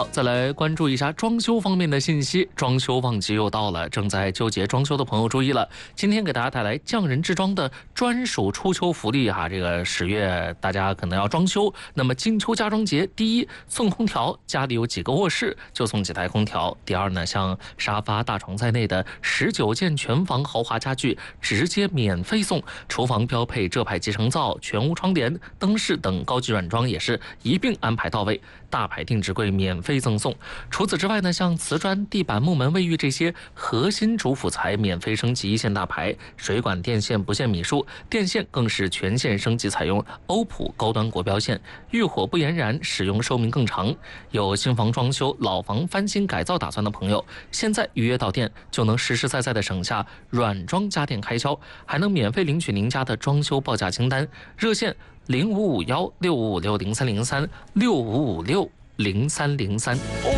好，再来关注一下装修方面的信息。装修旺季又到了，正在纠结装修的朋友注意了，今天给大家带来匠人制装的专属初秋福利哈。这个10月大家可能要装修，那么金秋家装节，第一送空调，家里有几个卧室就送几台空调；第二呢，像沙发、大床在内的19件全房豪华家具直接免费送，厨房标配浙派集成灶、全屋窗帘、灯饰等高级软装也是一并安排到位，大牌定制柜免费赠送。除此之外呢，像瓷砖、地板、木门、卫浴这些核心主辅材免费升级1线大牌，水管电线不限米数，电线更是全线升级采用欧普高端国标线，遇火不延燃，使用寿命更长。有新房装修、老房翻新改造打算的朋友，现在预约到店就能实实在在的省下软装家电开销，还能免费领取您家的装修报价清单。热线055165560303，65560303。